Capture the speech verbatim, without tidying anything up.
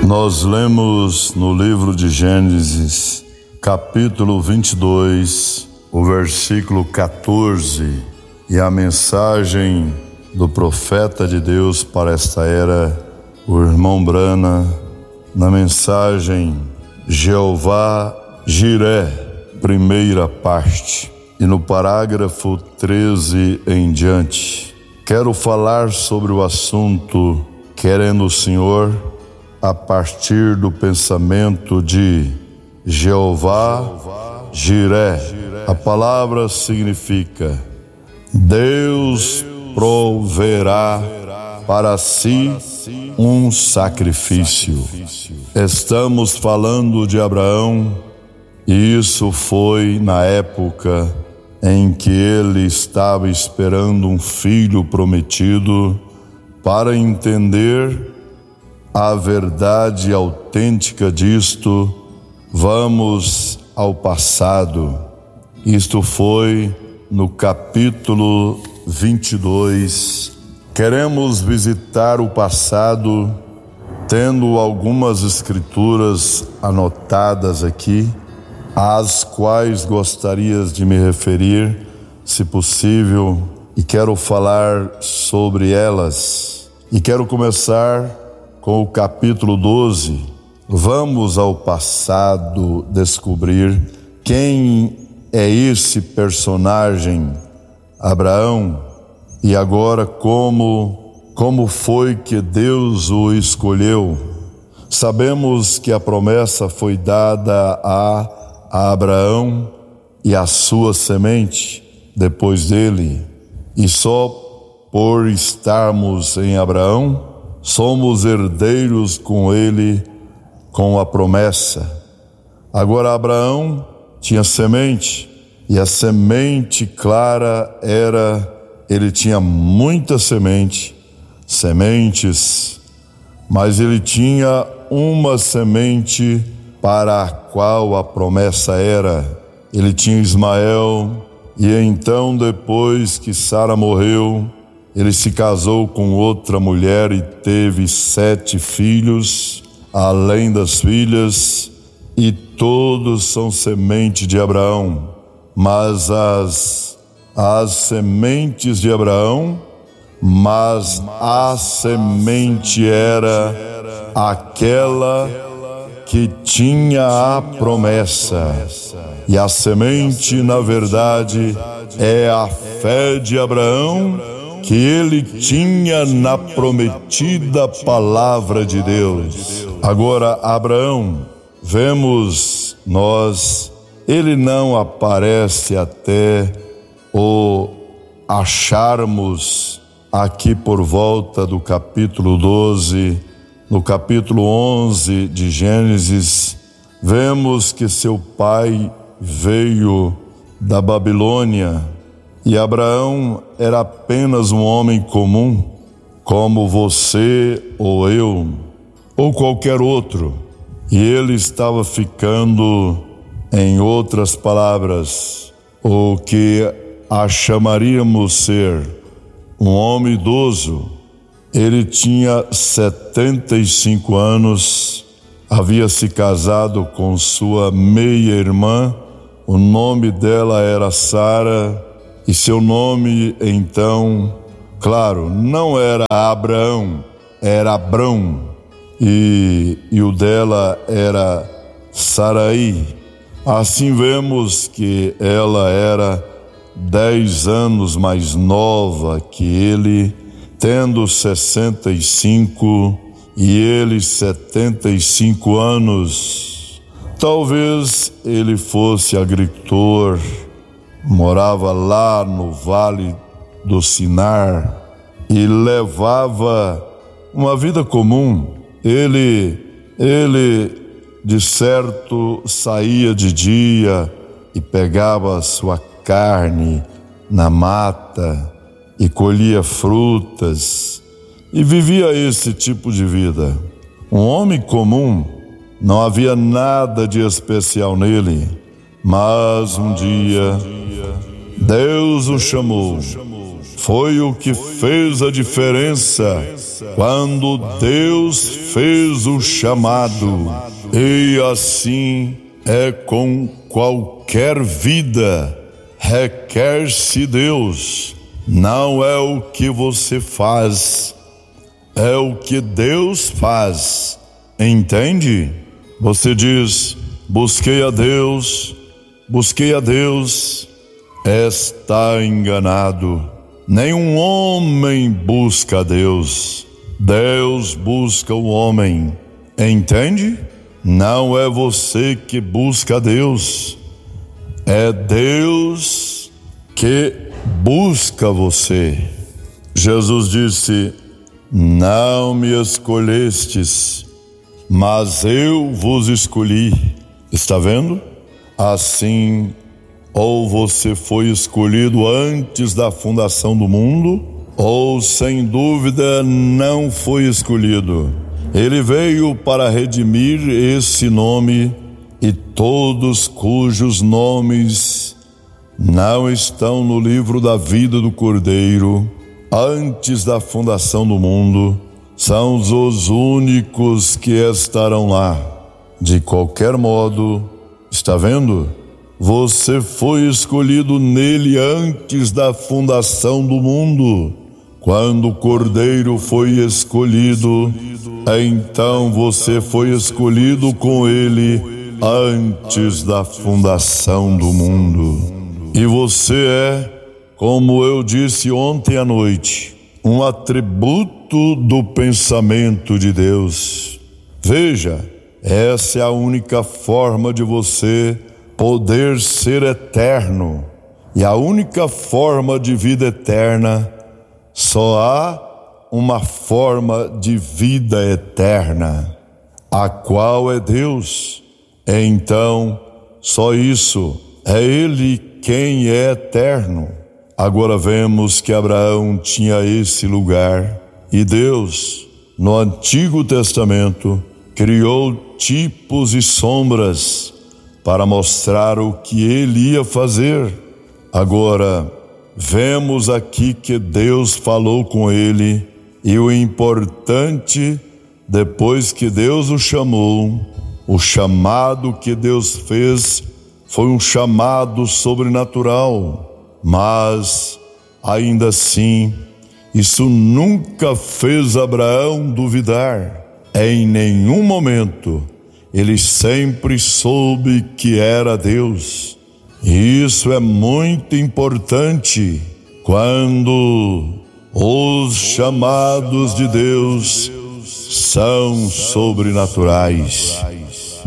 Nós lemos no livro de Gênesis, capítulo vinte e dois, o versículo quatorze, e a mensagem do profeta de Deus para esta era, o irmão Brana, na mensagem Jeová Jiré, primeira parte, e no parágrafo treze em diante. Quero falar sobre o assunto, querendo o Senhor, a partir do pensamento de Jeová Jiré. A palavra significa: Deus proverá para si um sacrifício. Estamos falando de Abraão, e isso foi na época em que ele estava esperando um filho prometido. Para entender a verdade autêntica disto, vamos ao passado. Isto foi no capítulo vinte e dois. Queremos visitar o passado, tendo algumas escrituras anotadas aqui, às quais gostarias de me referir, se possível, e quero falar sobre elas. E quero começar com o capítulo doze. Vamos ao passado descobrir quem é esse personagem, Abraão, e agora como, como foi que Deus o escolheu. Sabemos que a promessa foi dada a, a Abraão e a sua semente depois dele, e só por estarmos em Abraão, somos herdeiros com ele, com a promessa. Agora Abraão tinha semente, e a semente clara era, ele tinha muita semente, sementes, mas ele tinha uma semente para a qual a promessa era. Ele tinha Ismael, e então depois que Sara morreu, ele se casou com outra mulher e teve sete filhos, além das filhas, e todos são semente de Abraão. Mas as, as sementes de Abraão, mas a semente era aquela que tinha a promessa. E a semente, na verdade, é a fé de Abraão, que ele tinha na prometida palavra de Deus. Agora, Abraão, vemos nós, ele não aparece até o acharmos aqui por volta do capítulo doze, no capítulo onze de Gênesis, vemos que seu pai veio da Babilônia, e Abraão era apenas um homem comum, como você ou eu, ou qualquer outro. E ele estava ficando, em outras palavras, o que a chamaríamos ser um homem idoso. Ele tinha setenta e cinco anos, havia se casado com sua meia-irmã, o nome dela era Sara, e seu nome, então, claro, não era Abraão, era Abrão, e, e o dela era Sarai. Assim vemos que ela era dez anos mais nova que ele, tendo sessenta e cinco e ele setenta e cinco anos. Talvez ele fosse agricultor, morava lá no Vale do Sinar e levava uma vida comum. Ele, ele de certo saía de dia e pegava sua carne na mata e colhia frutas e vivia esse tipo de vida. Um homem comum, não havia nada de especial nele. Mas um dia, Deus o chamou foi o que fez a diferença quando Deus fez o chamado. E assim é com qualquer vida. Requer-se Deus. Não é o que você faz, é o que Deus faz. Entende? Você diz: busquei a Deus, busquei a Deus. Está enganado. Nenhum homem busca a Deus. Deus busca o homem. Entende? Não é você que busca a Deus. É Deus que busca você. Jesus disse: não me escolhestes, mas eu vos escolhi. Está vendo? Assim, ou você foi escolhido antes da fundação do mundo, ou sem dúvida não foi escolhido. Ele veio para redimir esse nome e todos cujos nomes não estão no livro da vida do Cordeiro antes da fundação do mundo, são os únicos que estarão lá. De qualquer modo, está vendo? Você foi escolhido nele antes da fundação do mundo. Quando o Cordeiro foi escolhido, então você foi escolhido com ele antes da fundação do mundo. E você é, como eu disse ontem à noite, um atributo do pensamento de Deus. Veja, essa é a única forma de você poder ser eterno. E a única forma de vida eterna, só há uma forma de vida eterna, a qual é Deus. Então, só isso, é Ele quem é eterno. Agora vemos que Abraão tinha esse lugar, e Deus, no Antigo Testamento, criou tipos e sombras para mostrar o que ele ia fazer. Agora, vemos aqui que Deus falou com ele, e o importante, depois que Deus o chamou, o chamado que Deus fez foi um chamado sobrenatural, mas ainda assim, isso nunca fez Abraão duvidar. Em nenhum momento, ele sempre soube que era Deus. E isso é muito importante quando os chamados de Deus são sobrenaturais.